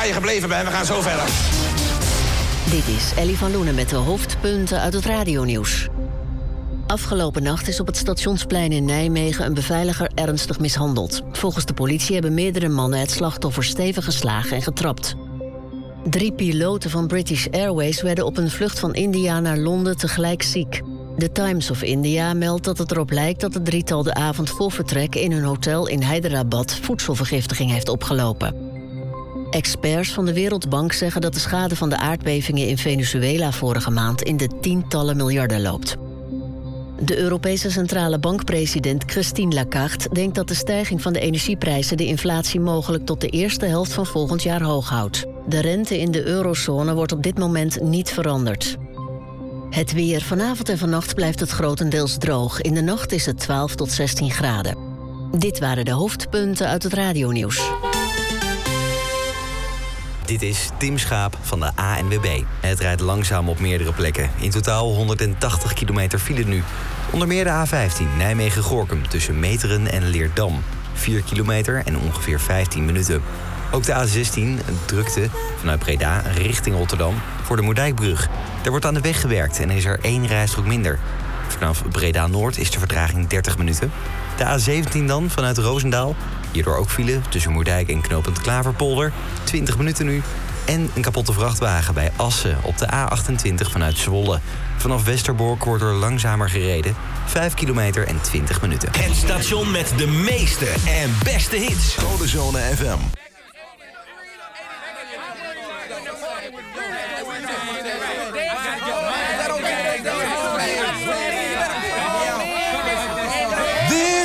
waar je gebleven bent. We gaan zo verder. Dit is Ellie van Loenen met de hoofdpunten uit het radionieuws. Afgelopen nacht is op het Stationsplein in Nijmegen een beveiliger ernstig mishandeld. Volgens de politie hebben meerdere mannen het slachtoffer stevig geslagen en getrapt. 3 piloten van British Airways werden op een vlucht van India naar Londen tegelijk ziek. The Times of India meldt dat het erop lijkt dat het drietal de avond voor vertrek in hun hotel in Hyderabad voedselvergiftiging heeft opgelopen. Experts van de Wereldbank zeggen dat de schade van de aardbevingen in Venezuela vorige maand in de tientallen miljarden loopt. De Europese Centrale Bankpresident Christine Lagarde denkt dat de stijging van de energieprijzen de inflatie mogelijk tot de eerste helft van volgend jaar hoog houdt. De rente in de eurozone wordt op dit moment niet veranderd. Het weer. Vanavond en vannacht blijft het grotendeels droog. In de nacht is het 12 tot 16 graden. Dit waren de hoofdpunten uit het radionieuws. Dit is Tim Schaap van de ANWB. Het rijdt langzaam op meerdere plekken. In totaal 180 kilometer file nu. Onder meer de A15 Nijmegen-Gorinchem tussen Meteren en Leerdam. 4 kilometer en ongeveer 15 minuten. Ook de A16 drukte vanuit Breda richting Rotterdam voor de Moerdijkbrug. Er wordt aan de weg gewerkt en is er 1 rijstrook minder. Vanaf Breda-Noord is de vertraging 30 minuten. De A17 dan vanuit Roosendaal. Hierdoor ook file tussen Moerdijk en knooppunt Klaverpolder. 20 minuten nu. En een kapotte vrachtwagen bij Assen op de A28 vanuit Zwolle. Vanaf Westerbork wordt er langzamer gereden. 5 kilometer en 20 minuten. Het station met de meeste en beste hits. Codezone FM.